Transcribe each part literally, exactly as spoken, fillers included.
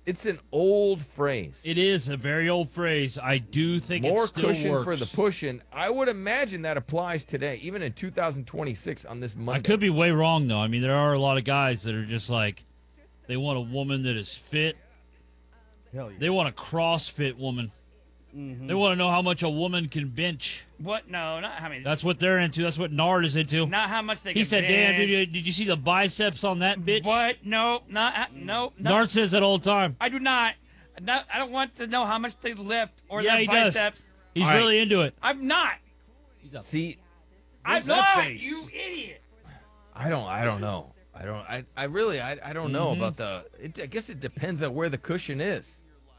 It's an old phrase. It is a very old phrase. I do think More it still cushion works. for the pushing. I would imagine that applies today, even in two thousand twenty-six on this Monday. I could be way wrong, though. I mean, there are a lot of guys that are just like, they want a woman that is fit. Hell yeah. They want a CrossFit woman. Mm-hmm. They want to know how much a woman can bench. What? No, not how many. That's what they're into. That's what Nard is into. Not how much they He can said, bench. damn, dude, did you see the biceps on that bitch? What? No, not no. no. Nard says that all the time. I do not. not. I don't want to know how much they lift or Yeah, their he does. biceps. He's All really into it. I'm not. See, I'm that not. face? You idiot. I don't. I don't know. I don't. I. I really. I. I don't know Mm-hmm. about the. It, I guess it depends on where the cushion is.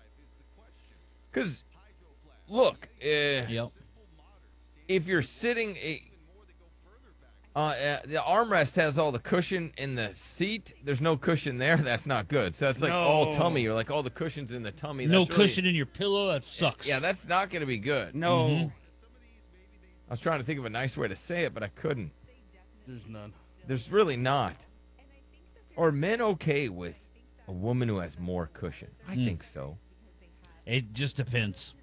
Because, look, uh, Yep. if you're sitting, uh, uh, the armrest has all the cushion in the seat. There's no cushion there. That's not good. So that's like all No. tummy, or like all the cushions in the tummy. No That's really- cushion in your pillow? That sucks. Yeah, that's not going to be good. No. Mm-hmm. I was trying to think of a nice way to say it, but I couldn't. There's none. There's really not. Are men okay with a woman who has more cushion? I Hmm. think so. It just depends.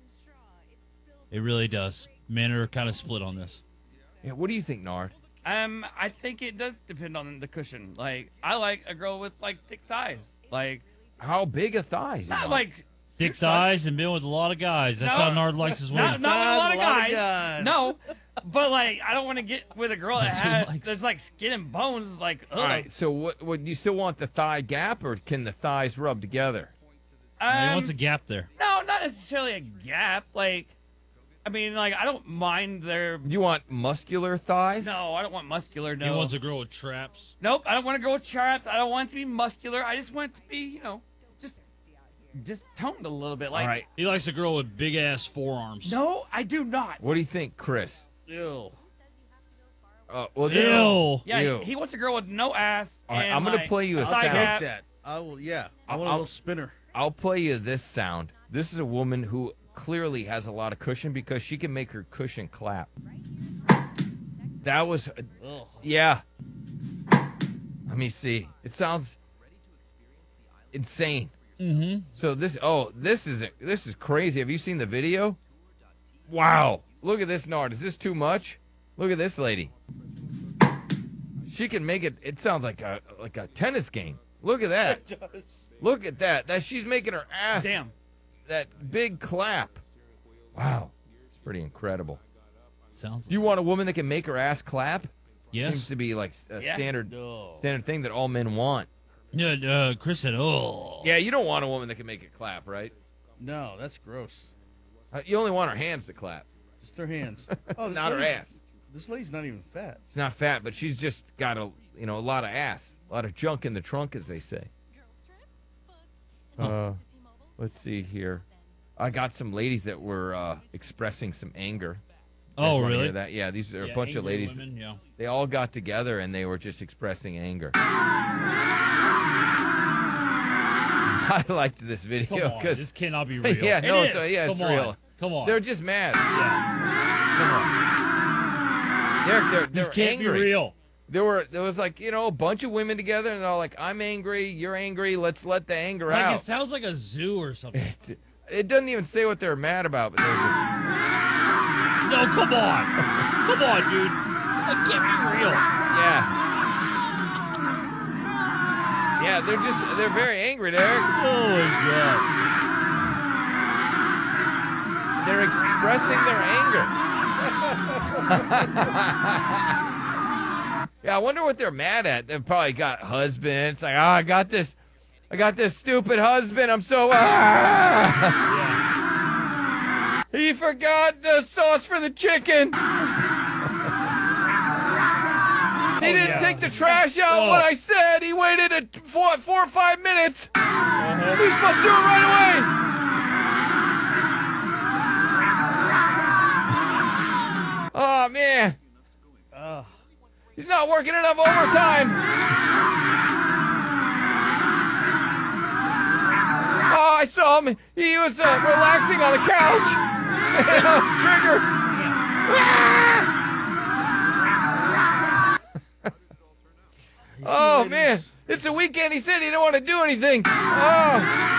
It really does. Men are kind of split on this. Yeah. What do you think, Nard? Um, I think it does depend on the cushion. Like, I like a girl with like thick thighs. Like, How big a thighs? not Nard? like Thick thighs and been with a lot of guys. That's No. how Nard likes his women. not, not with a lot of A lot of guys. guys. No, but like, I don't want to get with a girl that That's what he has likes. there's like skin and bones. Like, ugh. All right. So, what? Would you still want the thigh gap, or can the thighs rub together? Um, he wants a gap there. no, not necessarily a gap. Like, I mean, like, I don't mind their. You want muscular thighs? No, I don't want muscular. No. He wants a girl with traps. Nope, I don't want to go with traps. I don't want it to be muscular. I just want it to be, you know, just just toned a little bit. Like, All right. He likes a girl with big ass forearms. no, I do not. What do you think, Chris? Ew. Uh, well, this Ew. Yeah, Ew. he wants a girl with no ass. All right, and, I'm gonna like, play you a thigh sound. I gap. like that. I will. Yeah. I I'll- want a I'll- little spinner. I'll play you this sound. This is a woman who clearly has a lot of cushion because she can make her cushion clap. That was, Ugh. yeah. Let me see. It sounds insane. Mm-hmm. So this, oh, this is this is crazy. Have you seen the video? Wow! Look at this, Nard. Is this too much? Look at this lady. She can make it. It sounds like a like a tennis game. Look at that. Look at that. That she's making her ass. Damn. That big clap. Wow. It's pretty incredible. Sounds. Do you want a woman that can make her ass clap? Yes. Seems to be like a Yeah. standard Ugh. standard thing that all men want. Yeah, uh, Chris said, oh. Yeah, you don't want a woman that can make it clap, right? No, that's gross. Uh, You only want her hands to clap, Just her hands. Oh, this not her lady's- ass. This lady's not even fat. She's not fat, but she's just got a you know a lot of ass, a lot of junk in the trunk, as they say. Uh, let's see here. I got some ladies that were uh, expressing some anger. You guys Oh, wanna really? hear that? Yeah, these are Yeah, a bunch of angry ladies. women, yeah. They all got together and they were just expressing anger. I liked this Come video on. because This cannot be real. yeah, no, It it's, is. uh, yeah, it's Come on. real. Come on. They're just mad. yeah. Come on. They're they're This they're can't angry. be real. There were there was like you know a bunch of women together and they're all like, I'm angry, you're angry, let's let the anger Like, out. it sounds like a zoo or something. It, it doesn't even say what they're mad about, but they're just No, come on. Come on, dude. That can't be real. yeah. Yeah, they're just they're very angry, Derek. Oh, my God. They're expressing their anger. Yeah, I wonder what they're mad at. They've probably got husbands. Like, oh, I got this, I got this stupid husband. I'm so. Ah! Yeah. He forgot the sauce for the chicken. He didn't yeah. take the trash out Oh. when I said. He waited a four, four or five minutes. He's supposed to do it right away. Oh man, Ugh. he's not working enough overtime. Oh, I saw him. He was uh, relaxing on the couch. And I was triggered. You see Oh ladies- man, it's a weekend. He said he didn't want to do anything. Oh.